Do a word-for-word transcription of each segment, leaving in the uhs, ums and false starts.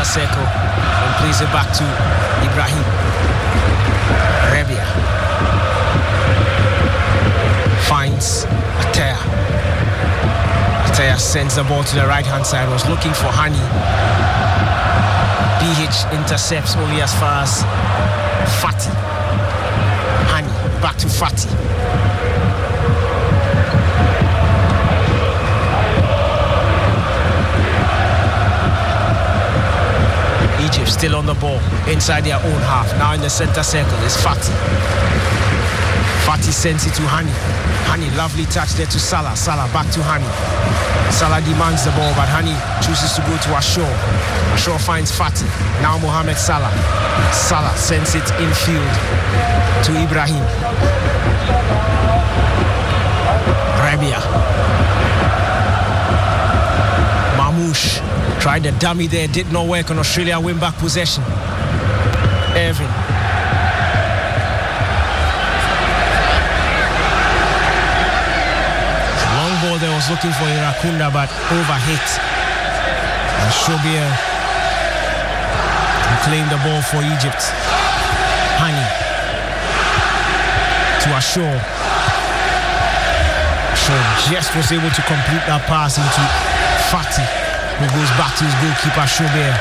center circle and plays it back to Ibrahim. Rebia finds Atea. Atea sends the ball to the right hand side, was looking for Hani. B H intercepts only as far as Fati. Hani back to Fati. Egypt still on the ball inside their own half. Now in the center circle is Fati. Fati sends it to Hani. Hani, lovely touch there to Salah. Salah back to Hani. Salah demands the ball, but Hani chooses to go to Ashore. Ashore finds Fati. Now Mohamed Salah. Salah sends it infield to Ibrahim. Rabia. Mamouche tried the dummy there, did not work on Australia win back possession. Irvin. Long ball there, was looking for Irakunda, but overhit. And Shobir claimed the ball for Egypt. Hani to Ashore. Ashore just was able to complete that pass into Fati, who goes back to his goalkeeper, Shobir.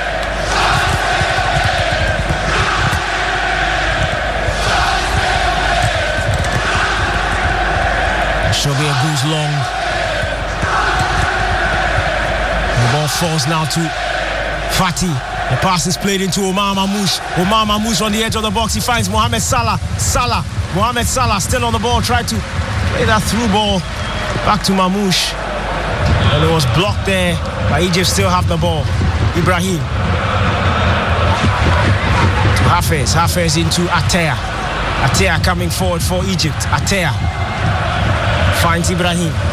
Shobir goes long. The ball falls now to Fati. The pass is played into Omar Mamouche. Omar Mamouche on the edge of the box. He finds Mohamed Salah. Salah. Mohamed Salah still on the ball. Tried to play that through ball back to Mamouche. And it was blocked there, but Egypt still have the ball. Ibrahim to Hafez. Hafez into Atea. Atea coming forward for Egypt. Atea finds Ibrahim.